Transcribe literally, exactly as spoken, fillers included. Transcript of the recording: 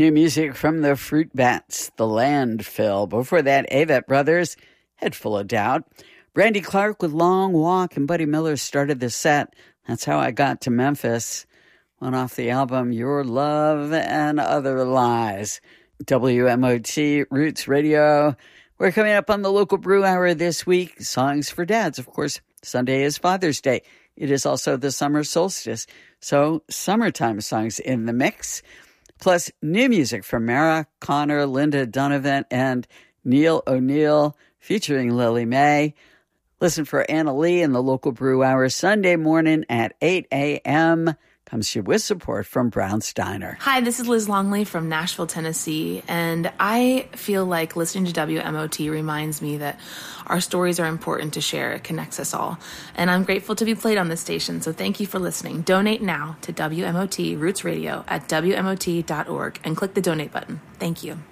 New music from the Fruit Bats, The Landfill. Before that, Avett Brothers, Head Full of Doubt. Brandy Clark with Long Walk, and Buddy Miller started the set. That's How I Got to Memphis. One off the album Your Love and Other Lies. W M O T Roots Radio. We're coming up on the local brew hour this week. Songs for dads. Of course, Sunday is Father's Day. It is also the summer solstice. So summertime songs in the mix. Plus new music from Mara Connor, Linda Donovan, and Neil O'Neill featuring Lily May. Listen for Anna Lee in the local brew hour Sunday morning at eight a.m. Comes to you with support from Brown Steiner. Hi, this is Liz Longley from Nashville, Tennessee, and I feel like listening to W M O T reminds me that our stories are important to share. It connects us all, and I'm grateful to be played on this station, so thank you for listening. Donate now to W M O T Roots Radio at W M O T dot org and click the donate button. Thank you.